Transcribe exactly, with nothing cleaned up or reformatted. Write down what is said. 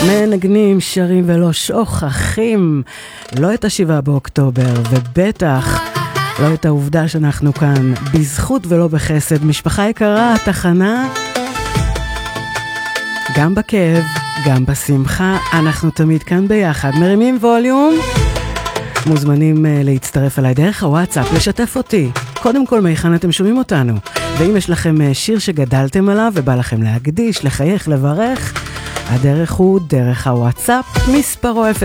מנגנים, שרים ולא שוכחים לא את השבעה באוקטובר, ובטח לא את העובדה שאנחנו כאן בזכות ולא בחסד. משפחה יקרה, התחנה גם בכאב, גם בשמחה, אנחנו תמיד כאן ביחד. מרימים ווליום, מוזמנים להצטרף אליי דרך הוואטסאפ, לשתף אותי קודם כל מהיכן אתם שומעים אותנו, ואם יש לכם שיר שגדלתם עליו ובא לכם להקדיש, לחייך, לברך, הדרך הוא דרך הוואטסאפ, מספרו אפס